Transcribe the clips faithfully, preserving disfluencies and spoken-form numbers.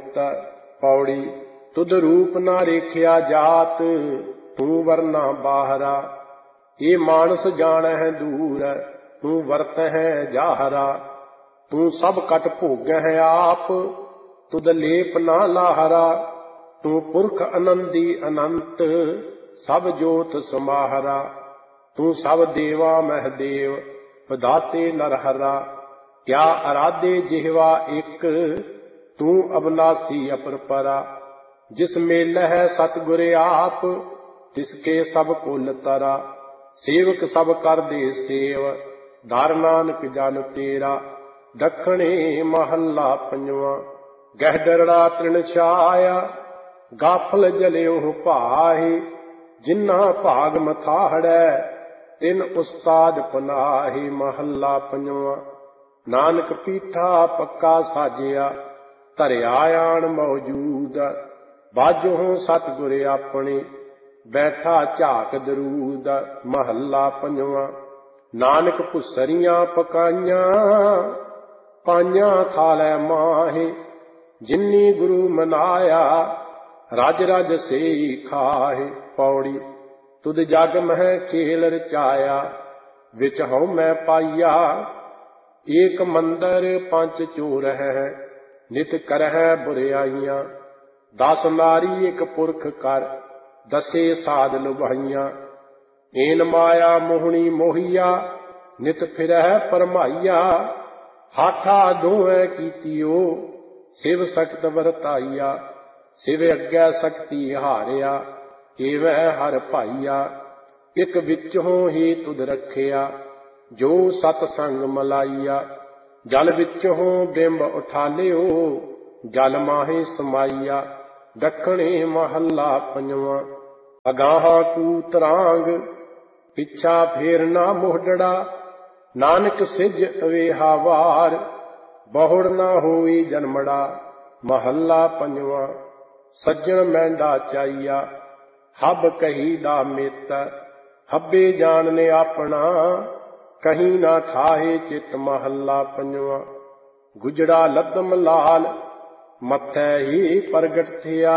नित। पौड़ी तुद रूप ना रेखिया जात, तू वरना बाहरा। ये मानस जान है दूर, तू वर्त है जाहरा। तू सब कट भोग है आप, तुद लेप ना लाहरा। तू पुरख आनंदी अनंत, सब जोत समाहरा। तू सब देवा महदेव, विधाते नरहरा। क्या आराधे जिहवा एक, तू अविनाशी अपरपरा। जिस मेल है सतगुर आप, तिसके सब कुल तरा। सेवक सब कर दे सेव, धर नानक जन तेरा। दखणे महला पंजवा। गहडरड़ा तृण छाया, गाफल जलियो भाहि। जिन्ना भाग मथाहड़ै, तिन उस्ताद पनाहि। महला पंजवा। नानक पीठा पक्का साजिया, धरिया आन मौजूद। बाजो सतगुर अपने, बैठा झाक दरूद। महला पंजवा। नानक भुसरियां पकाइयां, पाइयां थालै माहे। जिन्नी गुरु मनाया, रज रज सेई खाहे। पौड़ी तुद जग मह खेल रचाया, विच हऊँ मैं पाइया। एक मंदर पंच चोर है, नित करह बुराइयां। दस नारी एक पुरख कर, दसे साध लुभाइयां। एन माया मोहनी मोहिया, नित फिरह परमाइया। हाठा दोहै कीतियो, शिव सख्त वरताइया। शिव अग्गै शक्ति हारिया, एवै हर भाइया। एक विचों ही तुद रखिया, जो सतसंग मलाइया। जल विचों बिंब उठालियो, जल माहे समाइया। दखणे महला पंजवा। अगाहा कूतरांग, पिछा फेरना मोहडड़ा। नानक सिज अवेहा वार, बहुड़ ना होई जन्मड़ा। महला पंजवा। सज्जन मैंडा चाइया, हब कही दा मित। हब्बे जानने अपना, कहीं ना ठाहे चित। महला पंजवा। गुजड़ा लदम लाल, मत्थै ही प्रगट थिया।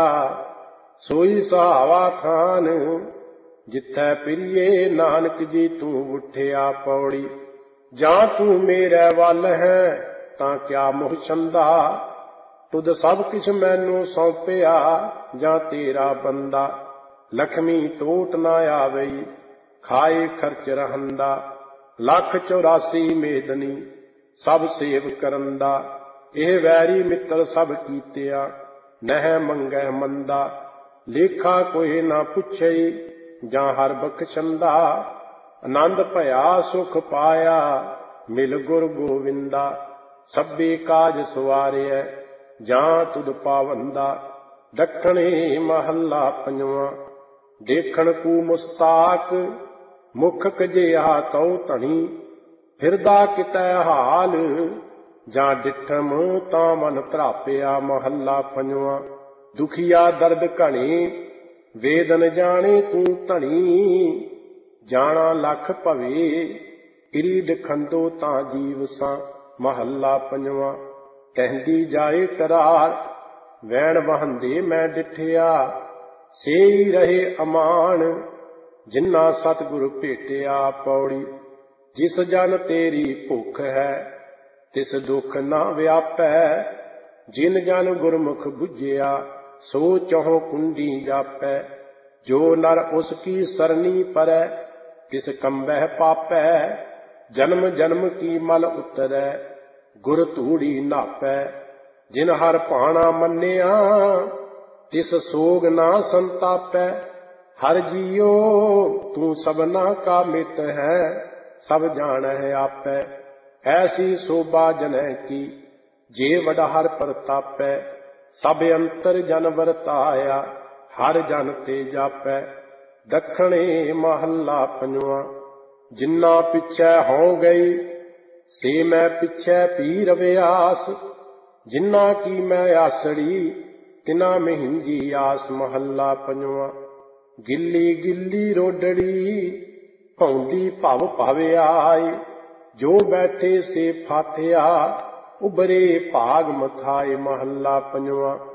सोई सहावा खान, जिथै प्रिये नानक जी तू उठिया। पौड़ी जां तू मेरे वल है, तां क्या मोह छंदा। तुद सब किछ मैनू सौंपिया, जां तेरा बंदा। लक्ष्मी टोट ना आवई, खाए खर्च रहंदा। लख चौरासी मेदनी, सब सेव करंदा। एह वैरी मित्र सब कीतिया, नह मंगै मंदा। लेखा कोई ना पुछई, जां हर बख्शंदा। आनंद भया सुख पाया, मिल गुर गोविंदा। सभे काज सवारिया, जां तुद पावंदा। दखणे महला पंजवा। देखण कू मुस्ताक, मुख कजिया तौ धनी। फिरदा कितै हाल, जां डिठम तां मन धरापिया। महला पंजवा। दुखिया दर्द घणी, वेदन जाने तू धनी। जाना लख भवे, किरीड खंदो तां जीव सां। महला पंजवा। कहंदी जाए करार, वैण वहंदे मैं डिठिया। सेई रहे अमान, जिन्ना सतगुर भेटिया। पौड़ी जिस जन तेरी भुख है, तिस दुख ना व्यापै। जिन जन गुरमुख बुझिया, सो चौं कुंडी जापै। जो नर उसकी सरनी परै, तिस कंबह पापै। जन्म जन्म की मल उतरै, गुर धूड़ी नापै। जिन हर भाणा मन्निया, तिस सोग ना संतापै। हर जियो तू सबना का मित है, सब जान है आपै। ऐसी शोभा जनह की, जे वड हर प्रतापै। सब अंतर जन वरताया, हर जन ते जापै। दखणे महला पंजवा। जिन्ना पिछै हों गई, से मैं पिछै पी रवियास। जिन्ना की मैं आसड़ी, तिना महिंजी आस। महला पंजवा। गिल्ली गिल्ली रोडड़ी, भौंदी भव भव आए। जो बैठे से फाथिया, उबरे भाग मथाए। महला पंजवा।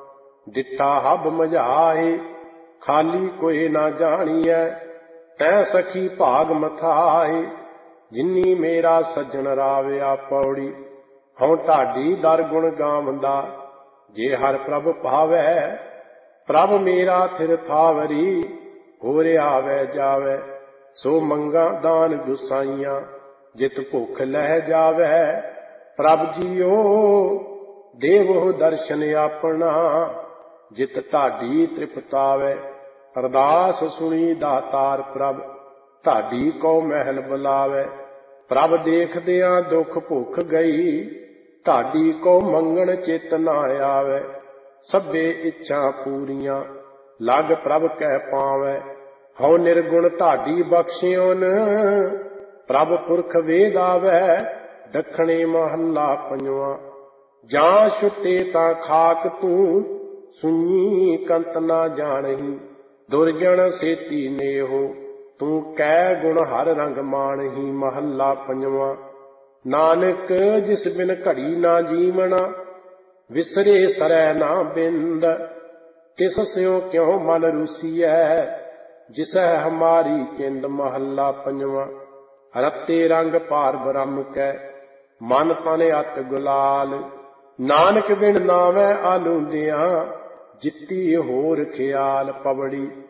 दिता हब मझाए खाली कोई ना जानिए तै सखी भाग मथाए जिन्नी मेरा सज्जन राविया पौड़ी हूँ ढाडी दर गुण गावंदा जे हर प्रभ भावै प्रभ मेरा थिर थावरी होर आवे जावे सो मंगा दान गुसाइया जित भुख लह जावे प्रभ जीओ देवो दर्शन अपना जित ढाडी तृप्तावे अरदास सुनी दातार प्रभ ढाडी को महल बुलावे प्रभ देखदिया दुख भुख गई ढाडी को मंगण चित ना आवे सभे इच्छा पूरियां लग प्रभ कह पावे हौ निर्गुण ढाडी बख्शियोन प्रभ पुरख वेद आवे दखणे महला पंजवा जां छुटे तां खाक तू सुनी कंत ना जानही दुर्जन सेती नेहो तू कै गुण हर रंग मानही महला पंजवा नानक जिस बिन घड़ी ना जीवना विसरे सरै ना बिंद तिस स्यों क्यों मन रूसिया जिसै हमारी किंद महला पंजवा रत्ते रंग पार ब्रह्म कै मन तन अत गुलाल नानक बिन नावै आलूंदियां जित्ती होर ख्याल पवड़ी